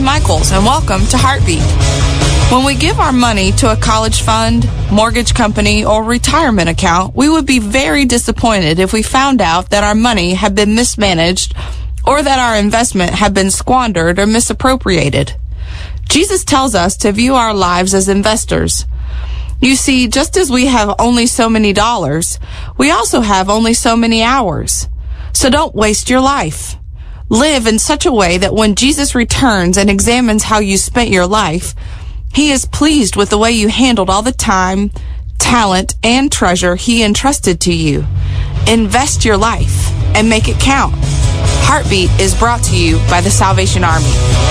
Michaels, and welcome to Heartbeat. When we give our money to a college fund, mortgage company, or retirement account, we would be very disappointed if we found out that our money had been mismanaged or that our investment had been squandered or misappropriated. Jesus tells us to view our lives as investors. You see, just as we have only so many dollars, we also have only so many hours. So don't waste your life. Live in such a way that when Jesus returns and examines how you spent your life, He is pleased with the way you handled all the time, talent, and treasure He entrusted to you. Invest your life and make it count. Heartbeat is brought to you by the Salvation Army.